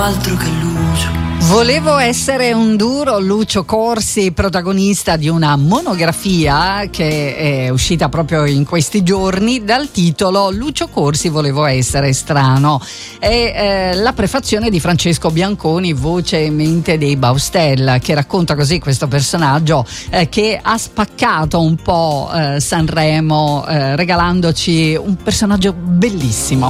altro che Lucio. Volevo essere un duro. Lucio Corsi, protagonista di una monografia che è uscita proprio in questi giorni dal titolo Lucio Corsi volevo essere strano. È la prefazione di Francesco Bianconi, voce e mente dei Baustella, che racconta così questo personaggio che ha spaccato un po' Sanremo, regalandoci un personaggio bellissimo.